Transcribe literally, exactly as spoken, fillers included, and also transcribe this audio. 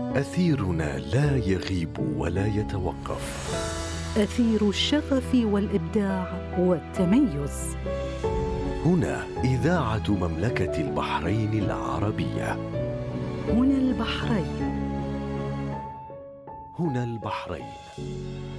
أثيرنا لا يغيب ولا يتوقف. أثير الشغف والإبداع والتميز. هنا إذاعة مملكة البحرين العربية. هنا البحرين. هنا البحرين.